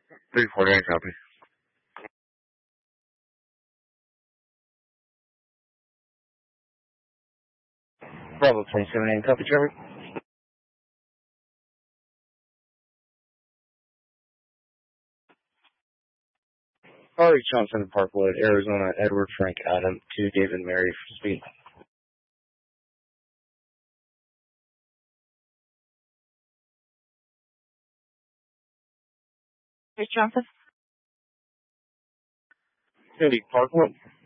349 copy. Bravo 278, copy, Trevor. Ari Johnson, Parkwood, Arizona, Edward Frank Adam, to David Mary for speed. Hey, Johnson. Cindy, Parkwood.